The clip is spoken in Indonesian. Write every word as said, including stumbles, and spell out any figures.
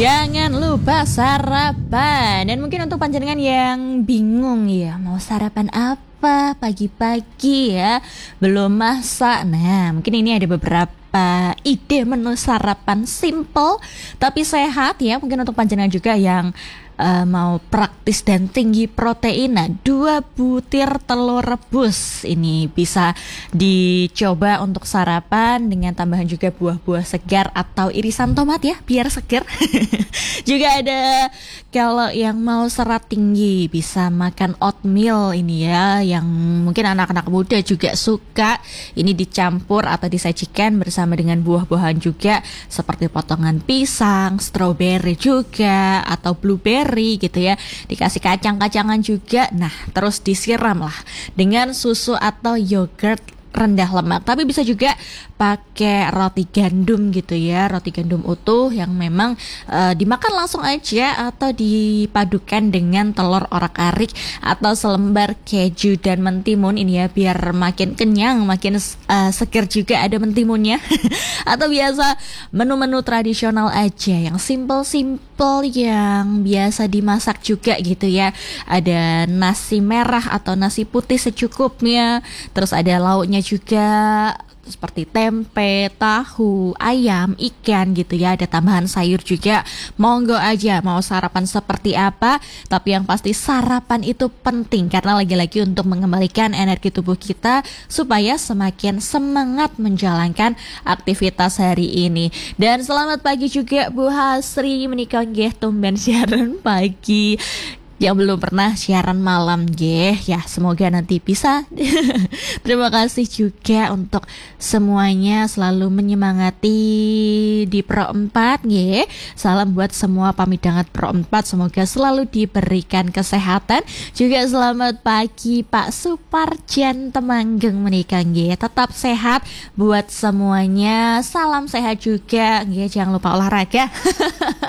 Jangan lupa sarapan. Dan mungkin untuk panjenengan yang bingung ya, mau sarapan apa pagi-pagi ya, belum masak. Nah, mungkin ini ada beberapa ide menu sarapan simple tapi sehat ya. Mungkin untuk panjenengan juga yang uh, mau praktis dan tinggi protein. Nah, dua butir telur rebus ini bisa dicoba untuk sarapan dengan tambahan juga buah-buah segar atau irisan tomat ya, biar segar. Juga ada kalau yang mau serat tinggi bisa makan oatmeal ini ya, yang mungkin anak-anak muda juga suka. Ini dicampur atau disajikan bersama dengan buah-buahan juga seperti potongan pisang, stroberi juga atau blueberry gitu ya. Dikasih kacang-kacangan juga. Nah, terus disiram lah dengan susu atau yogurt rendah lemak. Tapi bisa juga pakai roti gandum gitu ya, roti gandum utuh yang memang uh, dimakan langsung aja atau dipadukan dengan telur orak-arik atau selembar keju dan mentimun ini ya, biar makin kenyang, makin uh, seger juga ada mentimunnya. Atau biasa menu-menu tradisional aja yang simple-simple yang biasa dimasak juga gitu ya. Ada nasi merah atau nasi putih secukupnya, terus ada lauknya juga seperti tempe, tahu, ayam, ikan gitu ya. Ada tambahan sayur juga. Monggo aja mau sarapan seperti apa, tapi yang pasti sarapan itu penting karena lagi-lagi untuk mengembalikan energi tubuh kita supaya semakin semangat menjalankan aktivitas hari ini. Dan selamat pagi juga Bu Hasri, menikah nggih tumben siaran pagi. Yang belum pernah siaran malam nggih ya, semoga nanti bisa. Terima kasih juga untuk semuanya selalu menyemangati di Pro empat nggih. Salam buat semua pamidangat Pro empat, semoga selalu diberikan kesehatan. Juga selamat pagi Pak Suparjan Temanggeng menikah nggih. Tetap sehat buat semuanya. Salam sehat juga nggih, jangan lupa olahraga.